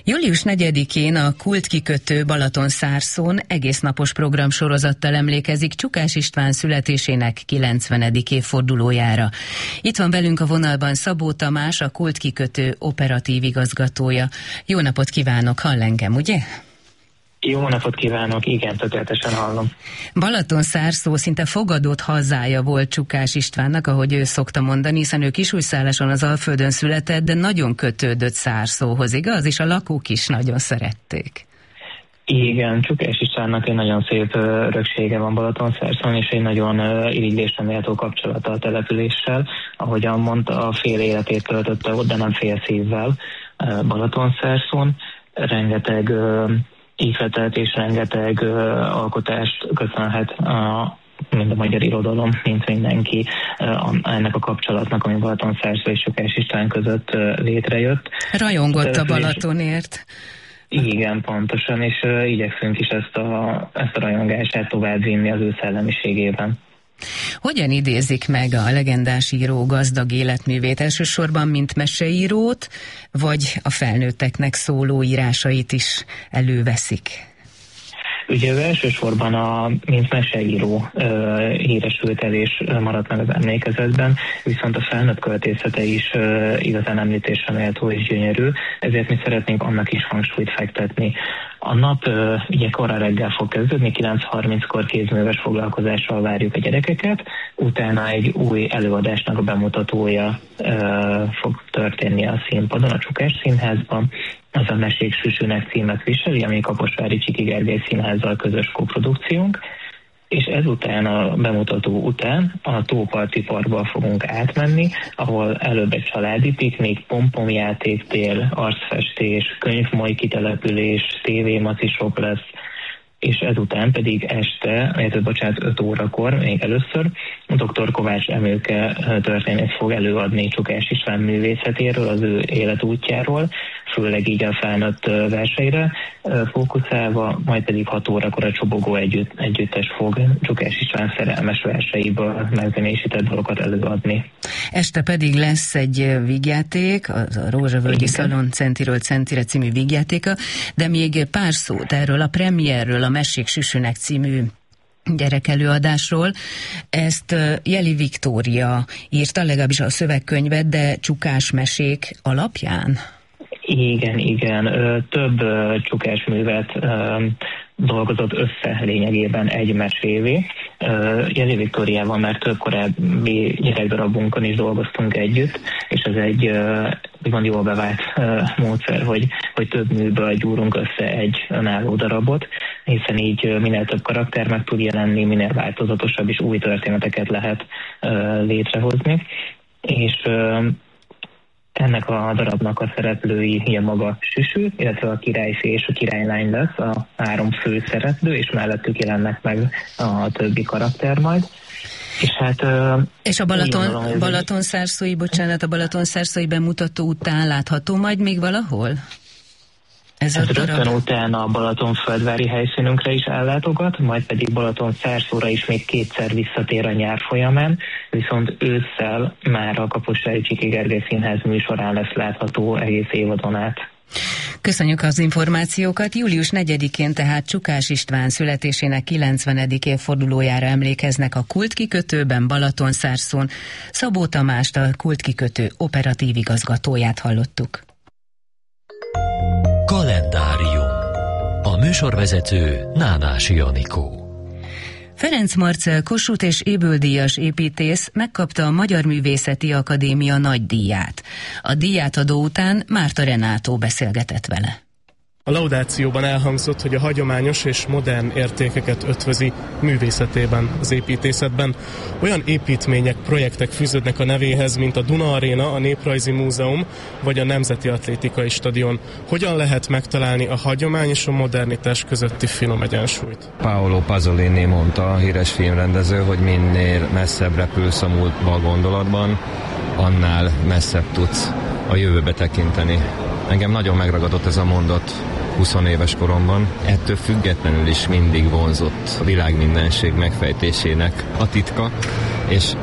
Július 4-én a kultkikötő Balatonszárszón egésznapos programsorozattal emlékezik Csukás István születésének 90. évfordulójára. Itt van velünk a vonalban Szabó Tamás, a kultkikötő operatív igazgatója. Jó napot kívánok, hall engem, ugye? Jó napot kívánok, igen, tökéletesen hallom. Balatonszárszó szinte fogadott hazája volt Csukás Istvánnak, ahogy ő szokta mondani, hiszen ő Kisújszálláson az Alföldön született, de nagyon kötődött Szárszóhoz, igaz? És a lakók is nagyon szerették. Igen, Csukás Istvánnak egy nagyon szép öröksége van Balatonszárszón, és egy nagyon irigylésre méltó kapcsolata a településsel. Ahogyan mondta, a fél életét töltötte ott, de nem fél szívvel Balatonszárszón. Rengeteg ihletet és rengeteg alkotást köszönhet mind a magyar irodalom, mint mindenki ennek a kapcsolatnak, ami Balatonszárszó és Csukás István között létrejött. Rajongott a Balatonért. Igen, pontosan, és igyekszünk is ezt a rajongását továbbvinni az ő szellemiségében. Hogyan idézik meg a legendás író gazdag életművét? Elsősorban mint meseírót, vagy a felnőtteknek szóló írásait is előveszik? Ugye elsősorban mint meseíró híresült el és maradt meg az emlékezetben, viszont a felnőtt költészete is igazán említésre méltó és gyönyörű, ezért mi szeretnénk annak is hangsúlyt fektetni. A nap ugye korán reggel fog kezdődni, 9:30-kor kézműves foglalkozással várjuk a gyerekeket, utána egy új előadásnak a bemutatója fog történni a színpadon, a Csukás Színházban. Az a Mesék Süsűnek címet viseli, ami Kaposvári Csiki Gergely Színházzal közös koprodukciónk, és ezután a bemutató után a Tóparti Parkba fogunk átmenni, ahol előbb egy családi piknik, pompomjátéktér, arcfestés, könyvmoly kitelepülés, tévémacisok lesz, és ezután pedig este, 5 órakor, még először, dr. Kovács Emőke történész fog előadni Csukás István művészetéről, az ő életútjáról, főleg így a felnőtt verseire fókuszálva, majd pedig 6 órakor a Csobogó együttes fog Csukás István szerelmes verseiből megzenésített dalokat előadni. Este pedig lesz egy vígjáték, a Rózsavölgyi Szalon Centiről Centire című vígjátéka, de még pár szót erről a premierről, a Mesék Süsűnek című gyerekelőadásról. Ezt Jeli Viktória írta, legalábbis a szövegkönyvet, de Csukás mesék alapján? Igen. Több Csukás művet dolgozott össze lényegében egy mesévé. Jeli Viktóriával már több korábbi gyerekdarabunkon is dolgoztunk együtt, és ez egy úgymond jól bevált módszer, hogy több műből gyúrunk össze egy önálló darabot, hiszen így minél több karakter meg tud jelenni, minél változatosabb és új történeteket lehet létrehozni. És ennek a darabnak a szereplői ilyen maga Süsű, illetve a királyfi és a királylány lesz a 3 fő szereplő, és mellettük jelennek meg a többi karakter majd. És hát... És a Balatonszárszói bemutató után látható majd még valahol? Ez rögtön utána a Balatonföldvári helyszínünkre is ellátogat, majd pedig Balatonszárszóra is még 2-szer visszatér a nyár folyamán, viszont ősszel már a Kaposvári Csiki Gergely Színház műsorán lesz látható egész évadon át. Köszönjük az információkat. Július 4-én tehát Csukás István születésének 90. évfordulójára emlékeznek a kultkikötőben Balatonszárszón. Szabó Tamást, a kultkikötő operatív igazgatóját hallottuk. Kalendárium. A műsorvezető Nánási Anikó. Ferenc Marcell Kossuth és Éböldíjas építész megkapta a Magyar Művészeti Akadémia nagydíját. A díjátadó után Márta Renátó beszélgetett vele. A laudációban elhangzott, hogy a hagyományos és modern értékeket ötvözi művészetében, az építészetben. Olyan építmények, projektek fűződnek a nevéhez, mint a Duna Aréna, a Néprajzi Múzeum vagy a Nemzeti Atlétikai Stadion. Hogyan lehet megtalálni a hagyomány és a modernitás közötti finom egyensúlyt? Paolo Pasolini mondta, a híres filmrendező, hogy minél messzebb repülsz a múltba a gondolatban, annál messzebb tudsz a jövőbe tekinteni. Engem nagyon megragadott ez a mondat 20 éves koromban. Ettől függetlenül is mindig vonzott a világ mindenség megfejtésének a titka, és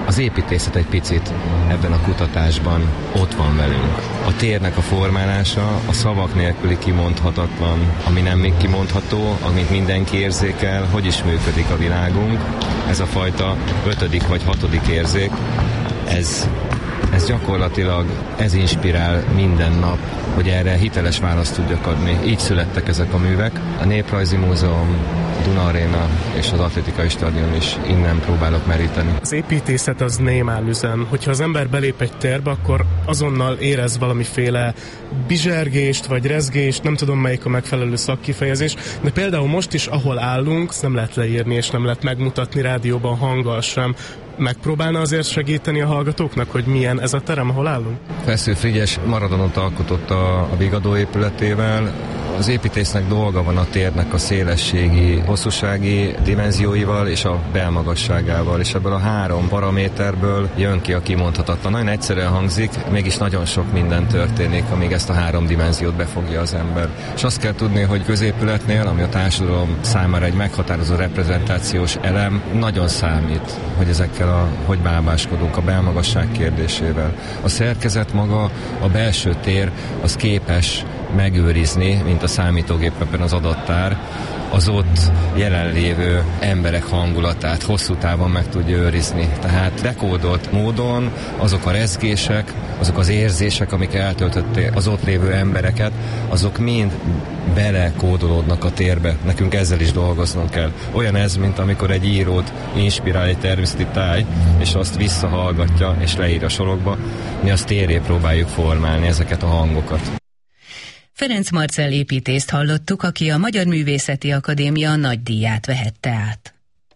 Az építészet egy picit ebben a kutatásban ott van velünk. A térnek a formálása a szavak nélküli kimondhatatlan, ami nem még kimondható, amit mindenki érzékel, hogy is működik a világunk. Ez a fajta 5. vagy 6. érzék, ez gyakorlatilag inspirál minden nap, hogy erre hiteles választ tudjak adni. Így születtek ezek a művek. A Néprajzi Múzeum, Duna Aréna és az atlétikai stadion is innen próbálok meríteni. Az építészet az némán üzen. Hogyha az ember belép egy térbe, akkor azonnal érez valamiféle bizsergést vagy rezgést, nem tudom melyik a megfelelő szakkifejezés, de például most is, ahol állunk, nem lehet leírni és nem lehet megmutatni rádióban hanggal sem. Megpróbálna azért segíteni a hallgatóknak, hogy milyen ez a terem, ahol állunk? Fessző Frigyes Maradonot alkotott a Vigadó épületével. Az építésznek dolga van a térnek a szélességi, hosszúsági dimenzióival és a belmagasságával, és ebből a 3 paraméterből jön ki a kimondhatatlan. Nagyon egyszerűen hangzik, mégis nagyon sok minden történik, amíg ezt a 3 dimenziót befogja az ember. És azt kell tudni, hogy középületnél, ami a társadalom számára egy meghatározó reprezentációs elem, nagyon számít, hogy ezekkel hogy bábáskodunk a belmagasság kérdésével. A szerkezet maga, a belső tér, az képes megőrizni, mint a számítógépben az adattár, az ott jelenlévő emberek hangulatát hosszú távon meg tudja őrizni. Tehát dekódolt módon azok a rezgések, azok az érzések, amik eltöltötték az ott lévő embereket, azok mind belekódolódnak a térbe. Nekünk ezzel is dolgoznunk kell. Olyan ez, mint amikor egy írót inspirál egy természeti táj, és azt visszahallgatja, és leír a sorokba. Mi azt térré próbáljuk formálni ezeket a hangokat. Ferenc Marcell építészt hallottuk, aki a Magyar Művészeti Akadémia nagydíját vehette át.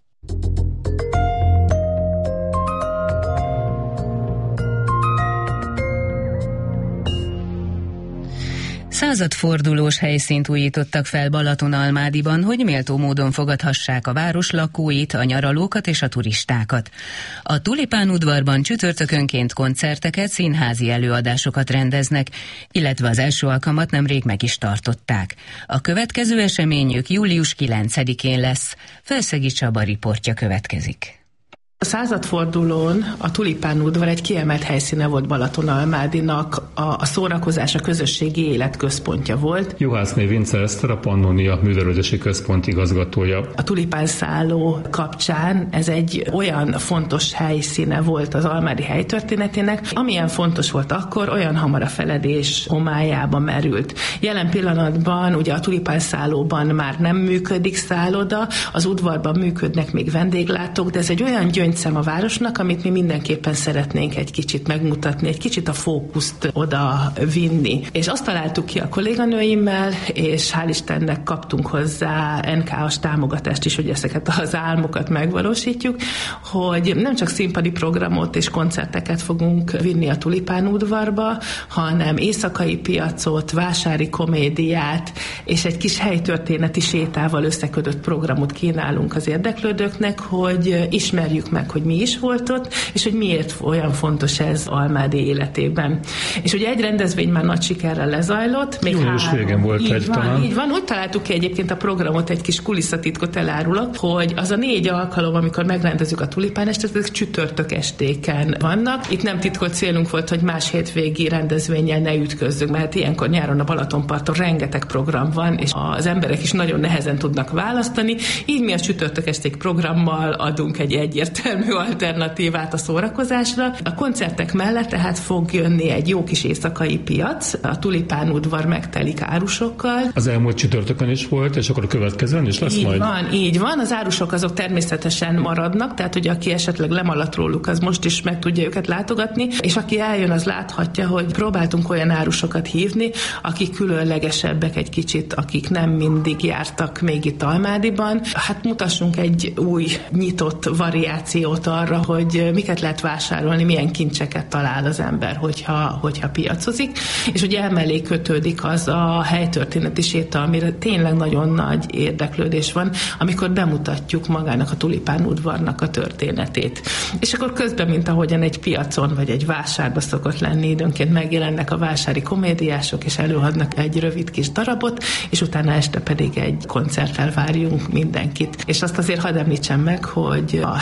Századfordulós helyszínt újítottak fel Balatonalmádiban, hogy méltó módon fogadhassák a város lakóit, a nyaralókat és a turistákat. A Tulipán udvarban csütörtökönként koncerteket, színházi előadásokat rendeznek, illetve az első alkalmat nemrég meg is tartották. A következő eseményük július 9-én lesz. Felszegi Csaba riportja következik. A századfordulón a Tulipán udvar egy kiemelt helyszíne volt Balatonalmádinak, a szórakozás, a közösségi élet központja volt. Juhászné Vince Eszter, a Pannonia Művelődési Központ igazgatója. A Tulipán szálló kapcsán ez egy olyan fontos helyszíne volt az almádi helytörténetének, amilyen fontos volt akkor, olyan hamar a feledés homályába merült. Jelen pillanatban ugye a Tulipán szállóban már nem működik szálloda, az udvarban működnek még vendéglátók, de ez egy olyan gyöngyszem a városnak, amit mi mindenképpen szeretnénk egy kicsit megmutatni, egy kicsit a fókuszt oda vinni. És azt találtuk ki a kolléganőimmel, és hál' Istennek kaptunk hozzá NK-as támogatást is, hogy ezeket az álmokat megvalósítjuk, hogy nem csak színpadi programot és koncerteket fogunk vinni a Tulipán udvarba, hanem éjszakai piacot, vásári komédiát, és egy kis helytörténeti sétával összekötött programot kínálunk az érdeklődőknek, hogy ismerjük meg, hogy mi is volt ott, és hogy miért olyan fontos ez Almádi életében. És ugye egy rendezvény már nagy sikerrel lezajlott. Még július végén volt egy talán. Így van, úgy találtuk ki egyébként a programot, egy kis kulisszatitkot elárulok, hogy az a 4 alkalom, amikor megrendezzük a Tulipán estet, ezek csütörtök estéken vannak. Itt nem titkolt célunk volt, hogy más hétvégi rendezvénnyel ne ütközzünk, mert ilyenkor nyáron a Balatonparton rengeteg program van, és az emberek is nagyon nehezen tudnak választani. Így mi a csütörtök esték programmal adunk egy egyértelmű alternatívát a szórakozásra. A koncertek mellett tehát fog jönni egy jó kis éjszakai piac, a Tulipán udvar megtelik árusokkal. Az elmúlt csütörtökön is volt, és akkor a következőn is lesz majd? Így van. Az árusok azok természetesen maradnak, tehát hogy aki esetleg lemaradt róluk, az most is meg tudja őket látogatni, és aki eljön, az láthatja, hogy próbáltunk olyan árusokat hívni, akik különlegesebbek egy kicsit, akik nem mindig jártak még itt Almádiban. Hát mutassunk egy új, nyitott variációt arra, hogy miket lehet vásárolni, milyen kincseket talál az ember, hogyha piacozik. És ugye emellé kötődik az a helytörténeti séta, amire tényleg nagyon nagy érdeklődés van, amikor bemutatjuk magának a Tulipán udvarnak a történetét. És akkor közben, mint ahogyan egy piacon vagy egy vásárba szokott lenni, időnként megjelennek a vásári komédiások, és előadnak egy rövid kis darabot, és utána este pedig egy koncerttel várjunk mindenkit. És azt azért hadd említsem meg, hogy a helyszín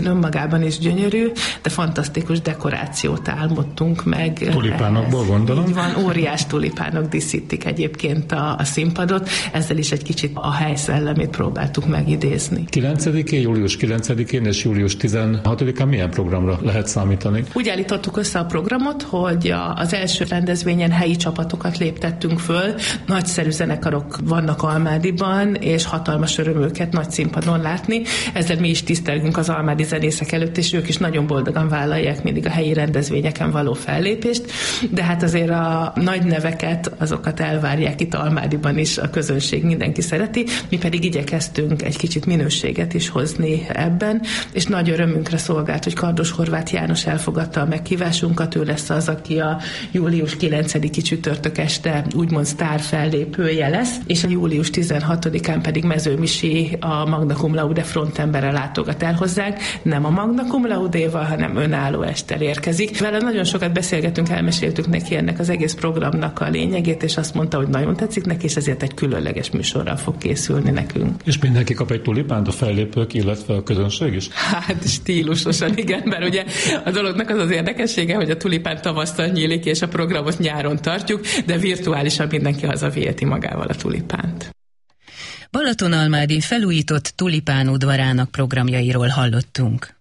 helyszín önmagában is gyönyörű, de fantasztikus dekorációt álmodtunk meg. Tulipánokból gondolom. Így van, óriás tulipánok díszítik egyébként a színpadot, ezzel is egy kicsit a hely szellemét próbáltuk megidézni. 9-én, július 9-én és július 16-án milyen programra lehet számítani? Úgy állítottuk össze a programot, hogy az első rendezvényen helyi csapatokat léptettünk föl, nagyszerű zenekarok vannak Almádiban, és hatalmas öröm őket nagy színpadon látni. Ezzel mi is tisztelgünk az almádi zenészek előtt, és ők is nagyon boldogan vállalják mindig a helyi rendezvényeken való fellépést, de hát azért a nagy neveket, azokat elvárják itt Almádiban is, a közönség mindenki szereti, mi pedig igyekeztünk egy kicsit minőséget is hozni ebben, és nagy örömünkre szolgált, hogy Kardos Horváth János elfogadta a meghívásunkat, ő lesz az, aki a július 9-i csütörtök este úgymond sztár fellépője lesz, és a július 16-án pedig Mező Misi a Magna Cum Laude frontembere látogat el hozzánk, nem a Magna Cum Laudéval, hanem önálló estel érkezik. Vele nagyon sokat beszélgetünk, elmeséltük neki ennek az egész programnak a lényegét, és azt mondta, hogy nagyon tetszik neki, és ezért egy különleges műsorral fog készülni nekünk. És mindenki kap egy tulipánt, a fellépők, illetve a közönség is? Hát stílusosan, igen, mert ugye a dolognak az érdekessége, hogy a tulipán tavasztal nyílik, és a programot nyáron tartjuk, de virtuálisan mindenki hazaviheti magával a tulipánt. Balatonalmádi felújított tulipánudvarának programjairól hallottunk.